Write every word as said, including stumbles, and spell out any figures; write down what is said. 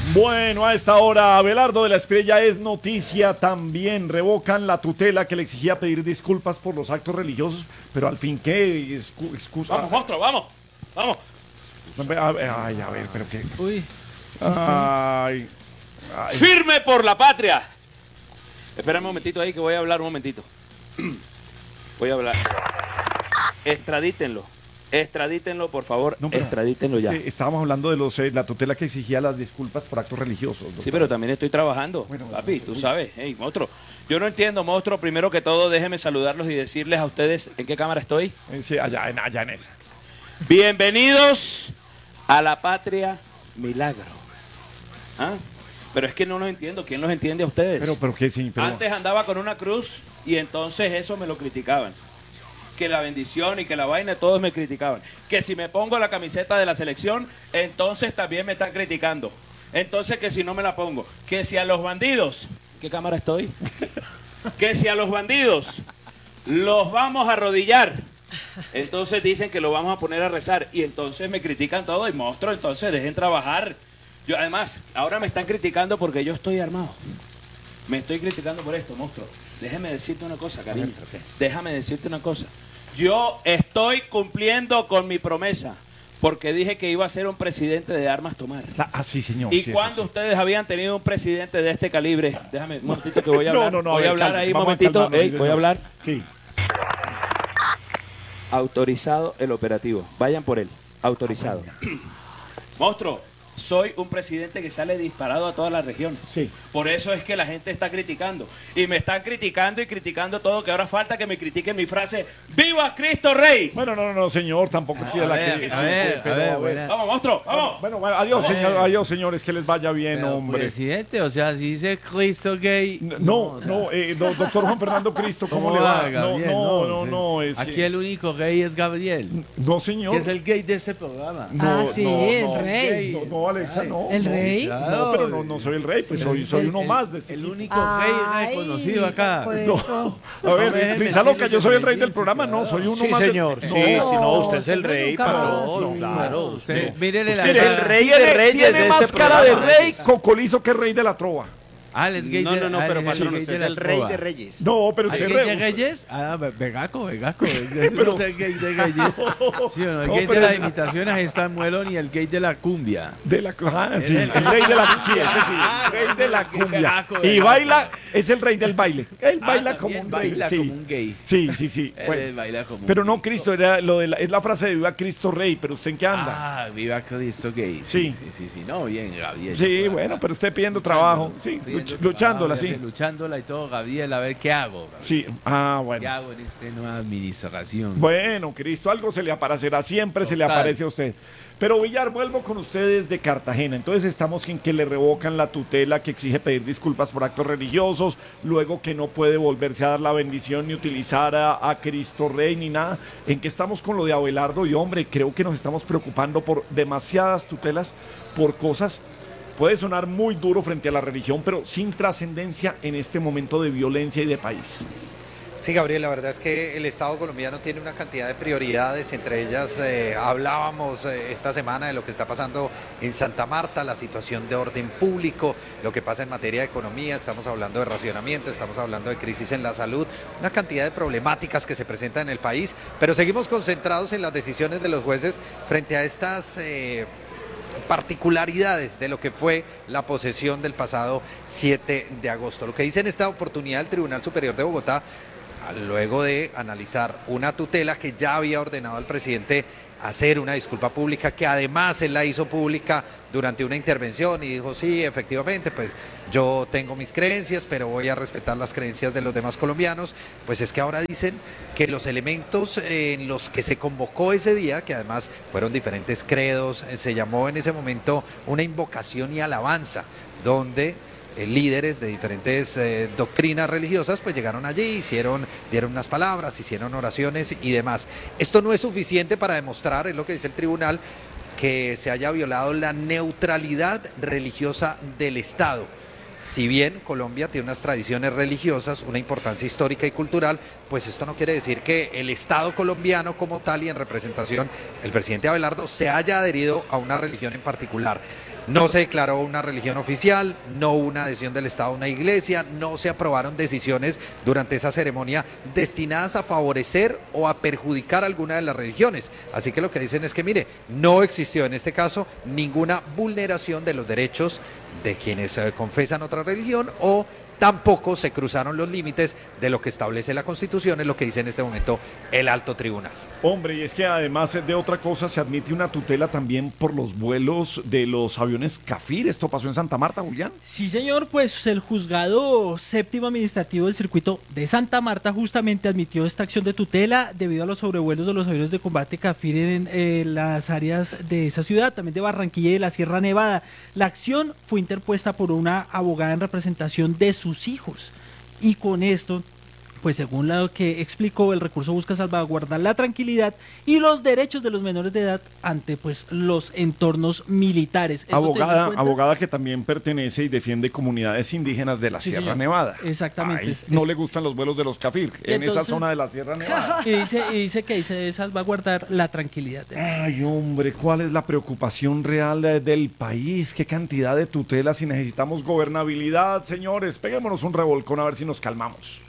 Bueno, a esta hora, Abelardo de la Espriella es noticia también. Revocan la tutela que le exigía pedir disculpas por los actos religiosos, pero al fin, ¿qué excusa? Vamos, monstruo, vamos, vamos. Ay, a ver, pero qué. Uy. Ay, ay. ¡Firme por la patria! Espera un momentito ahí que voy a hablar un momentito. Voy a hablar. Extradítenlo. Extradítenlo, por favor, no, extradítenlo ya. Este, estábamos hablando de los, eh, la tutela que exigía las disculpas por actos religiosos. Doctor. Sí, pero también estoy trabajando. Bueno, papi, tú sabes. Hey, monstruo. Yo no entiendo, monstruo. Primero que todo, déjenme saludarlos y decirles a ustedes en qué cámara estoy. Sí, allá, en, allá en esa. Bienvenidos a la patria milagro. ¿Ah? Pero es que no los entiendo. ¿Quién los entiende a ustedes? Pero, pero que sí. Pero... Antes andaba con una cruz y entonces eso me lo criticaban. Que la bendición y que la vaina, todos me criticaban. Que si me pongo la camiseta de la selección, entonces también me están criticando. Entonces que si no me la pongo. Que si a los bandidos, ¿qué cámara estoy? Que si a los bandidos los vamos a arrodillar, entonces dicen que lo vamos a poner a rezar. Y entonces me critican todo y monstruo, entonces dejen trabajar. Yo además, ahora me están criticando porque yo estoy armado. Me estoy criticando por esto, monstruo. Déjame decirte una cosa, cariño. Déjame decirte una cosa. Yo estoy cumpliendo con mi promesa porque dije que iba a ser un presidente de armas tomar. Ah, sí, señor. ¿Y sí, cuándo sí. ustedes habían tenido un presidente de este calibre? Déjame un momentito que voy a hablar. No, no, no. Voy a, ver, hablar calma, ahí un vamos momentito. calmarnos, Ey, sí, voy a hablar. Sí. Autorizado el operativo. Vayan por él. Autorizado. Monstruo. Soy un presidente que sale disparado a todas las regiones. Sí. Por eso es que la gente está criticando. Y me están criticando y criticando todo, que ahora falta que me critiquen mi frase, ¡Viva Cristo Rey! Bueno, no, no, no, señor, tampoco es que A la ver, que... a ver, pero, a ver, a ver. buena. Vamos, monstruo, vamos. Bueno, bueno, adiós, señor, adiós, señores, que les vaya bien, Pero, hombre. presidente, o sea, si dice Cristo gay. No, o sea, no, eh, do- doctor Juan Fernando Cristo, ¿cómo, ¿cómo le va? va, Gabriel? no, no, No, no, sí. no, es Aquí que- el único gay es Gabriel, No, señor. que es el gay de este programa. No, Ah, sí, no, el no, rey. No, no, Alexa, Ay, no. ¿el no. rey? No, pero no, no soy el rey, pues soy, soy El- uno el- más de este El equipo. único Ay, gay reconocido acá. por No, eso. a ver, déjeme Risa Loca, decirle yo que soy el me rey del dice, programa, no, claro. soy uno Sí, más. de- señor. No, Sí, si no, usted es el usted rey, nunca patrón. más, sí. Claro. Usted, mírele la Usted es el cara. rey de Tiene, reyes tiene de más este cara de programa. rey cocolizo que rey de la trova. Ah, él es gay No, de no, no, ah, pero él es patrón, gay usted de es la el rey trova. de reyes. No, pero ¿Hay usted gay de re- Reyes? Ah, ve- vegaco, vegaco. Pero- Pero, no sé el gay de Reyes. Sí, o no, el No, gay pero de las es- imitaciones está Muelón y el gay de la cumbia. de la ah, sí, el rey de la sí, ese sí, el rey de la cumbia. Vegaco, Y vegaco. baila, es el rey del baile. Él Ah, baila como también un rey. baila sí. como un gay. Sí, sí, sí. Él Bueno, baila como un pero no gay. Cristo, era lo de la, es la frase de viva Cristo Rey, pero usted en qué anda? Ah, viva Cristo gay. Sí. Sí, sí, sí. No, bien, Gabriel. Sí, bueno, pero usted pidiendo trabajo, sí, Pidiendo luch- luchándola, trabajo, sí. Luchándola y todo, Gabriel, a ver qué hago. Gabriel. Sí, ah, ¿Qué bueno. hago en esta nueva administración? Bueno, Cristo, algo se le aparecerá, siempre se le Total. aparece a usted. Pero Villar, vuelvo con ustedes de Cartagena. Entonces estamos en que le revocan la tutela que exige pedir disculpas por actos religiosos, luego que no puede volverse a dar la bendición ni utilizar a, a Cristo Rey ni nada. En que estamos con lo de Abelardo y hombre, creo que nos estamos preocupando por demasiadas tutelas, por cosas. Puede sonar muy duro frente a la religión, pero sin trascendencia en este momento de violencia y de país. Sí, Gabriel, la verdad es que el Estado colombiano tiene una cantidad de prioridades, entre ellas eh, hablábamos eh, esta semana de lo que está pasando en Santa Marta, la situación de orden público, lo que pasa en materia de economía, estamos hablando de racionamiento, estamos hablando de crisis en la salud, una cantidad de problemáticas que se presentan en el país, pero seguimos concentrados en las decisiones de los jueces frente a estas... Eh, particularidades de lo que fue la posesión del pasado siete de agosto. Lo que dice en esta oportunidad el Tribunal Superior de Bogotá, luego de analizar una tutela que ya había ordenado al presidente hacer una disculpa pública, que además él la hizo pública durante una intervención y dijo, sí, efectivamente, pues yo tengo mis creencias, pero voy a respetar las creencias de los demás colombianos, pues es que ahora dicen que los elementos en los que se convocó ese día, que además fueron diferentes credos, se llamó en ese momento una invocación y alabanza, donde Eh, líderes de diferentes eh, doctrinas religiosas pues llegaron allí, hicieron, dieron unas palabras, hicieron oraciones y demás. Esto no es suficiente para demostrar, es lo que dice el tribunal, que se haya violado la neutralidad religiosa del Estado. Si bien Colombia tiene unas tradiciones religiosas, una importancia histórica y cultural, pues esto no quiere decir que el Estado colombiano como tal y en representación, el presidente Abelardo, se haya adherido a una religión en particular. No se declaró una religión oficial, no hubo una adhesión del Estado a una iglesia, no se aprobaron decisiones durante esa ceremonia destinadas a favorecer o a perjudicar alguna de las religiones. Así que lo que dicen es que, mire, no existió en este caso ninguna vulneración de los derechos de quienes eh, confesan otra religión, o tampoco se cruzaron los límites de lo que establece la Constitución, es lo que dice en este momento el alto tribunal. Hombre, y es que además de otra cosa se admite una tutela también por los vuelos de los aviones Cafir. ¿Esto pasó en Santa Marta, Julián? Sí, señor, pues el juzgado séptimo administrativo del circuito de Santa Marta justamente admitió esta acción de tutela debido a los sobrevuelos de los aviones de combate Cafir en eh, las áreas de esa ciudad, también de Barranquilla y de la Sierra Nevada. La acción fue interpuesta por una abogada en representación de sus hijos, y con esto, pues según lo que explicó, el recurso busca salvaguardar la tranquilidad y los derechos de los menores de edad ante pues los entornos militares. Abogada, abogada que también pertenece y defiende comunidades indígenas de la Sí, Sierra señor. Nevada. Exactamente. Ay, Es- no le gustan los vuelos de los Cafir en esa Entonces- zona de la Sierra Nevada. Y dice, y dice que ahí se debe salvaguardar la tranquilidad. Ay, hombre, ¿cuál es la preocupación real de- del país? ¿Qué cantidad de tutelas y necesitamos gobernabilidad, señores? Peguémonos un revolcón a ver si nos calmamos.